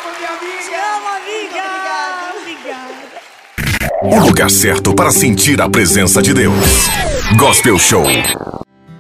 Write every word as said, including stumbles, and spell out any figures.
minha amiga. Te amo, amiga. Obrigada. Obrigada. O lugar certo para sentir a presença de Deus. Gospel Show.